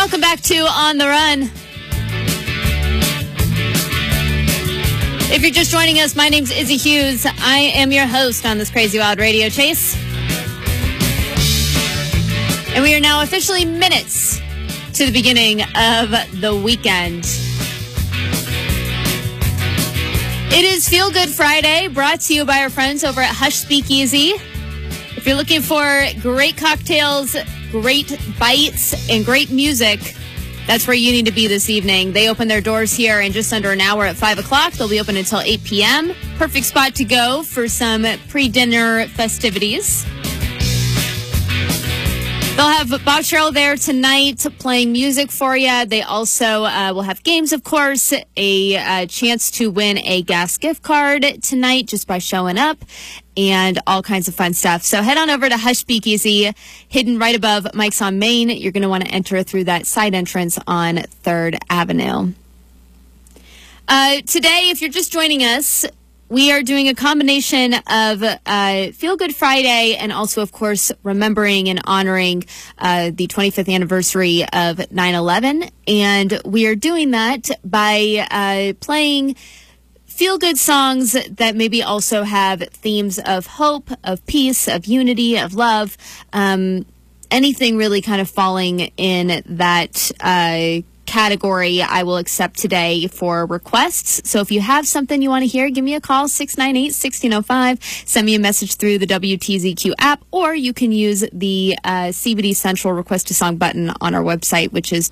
Welcome back to On the Run. If you're just joining us, my name's Izzy Hughes. I am your host on this Crazy Wild Radio Chase. And we are now officially minutes to the beginning of the weekend. It is Feel Good Friday, brought to you by our friends over at Hush Speakeasy. If you're looking for great cocktails, great bites, and great music, that's where you need to be this evening. They open their doors here in just under an hour at 5 o'clock. They'll be open until 8 p.m. Perfect spot to go for some pre-dinner festivities. They'll have Bob Sherrill there tonight playing music for you. They also will have games, of course, a chance to win a gas gift card tonight just by showing up, and all kinds of fun stuff. So head on over to Hush Speakeasy, hidden right above Mike's on Main. You're going to want to enter through that side entrance on 3rd Avenue. Today, if you're just joining us, we are doing a combination of Feel Good Friday and also, of course, remembering and honoring the 25th anniversary of 9/11. And we are doing that by playing feel-good songs that maybe also have themes of hope, of peace, of unity, of love, anything really kind of falling in that category I will accept today for requests. So if you have something you want to hear, give me a call, 698-1605. Send me a message through the WTZQ app, or you can use the CBD Central Request a Song button on our website, which is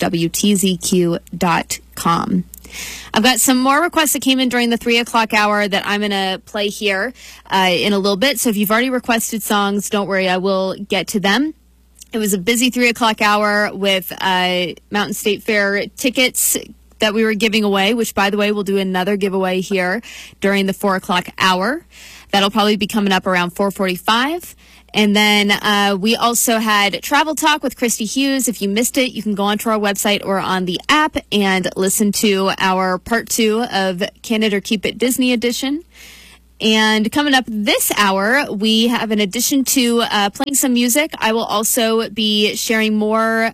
WTZQ.com. I've got some more requests that came in during the 3 o'clock hour that I'm going to play here in a little bit. So if you've already requested songs, don't worry, I will get to them. It was a busy 3 o'clock hour with Mountain State Fair tickets that we were giving away, which, by the way, we'll do another giveaway here during the 4 o'clock hour. That'll probably be coming up around 4:45. And then we also had Travel Talk with Christy Hughes. If you missed it, you can go onto our website or on the app and listen to our part 2 of Can It or Keep It Disney Edition. And coming up this hour, we have, in addition to playing some music, I will also be sharing more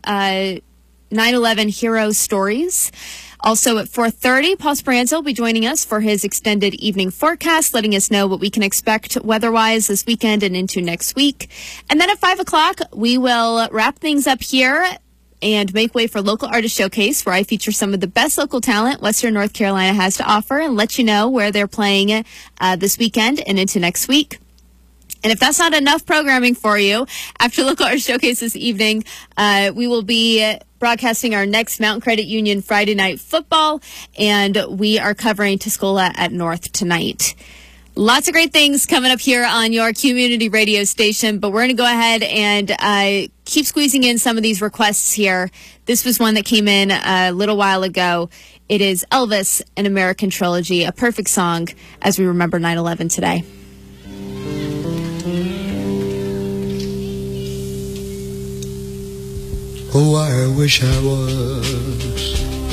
9/11 hero stories. Also at 4:30, Paul Speranza will be joining us for his extended evening forecast, letting us know what we can expect weather-wise this weekend and into next week. And then at 5 o'clock, we will wrap things up here and make way for Local Artist Showcase, where I feature some of the best local talent Western North Carolina has to offer and let you know where they're playing this weekend and into next week. And if that's not enough programming for you, after Local Artist Showcase this evening, we will be broadcasting our next Mountain Credit Union Friday Night Football, and we are covering Tuscola at North tonight. Lots of great things coming up here on your community radio station, but we're going to go ahead and keep squeezing in some of these requests here. This was one that came in a little while ago. It is Elvis, An American Trilogy, a perfect song as we remember 9/11 today. Oh, I wish I was